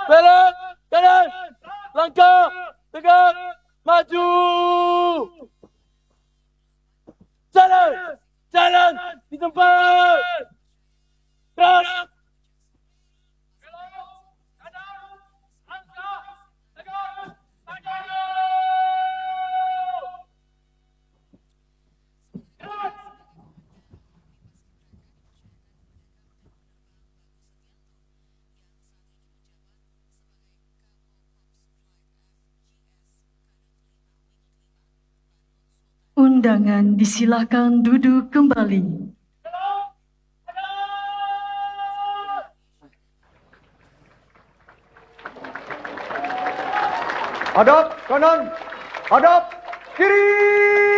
belok, kanan, langkah, tegak, maju. Jalan, jalan di tempat. Gerak. Undangan disilakan duduk kembali. Hadap kanan, hadap kiri.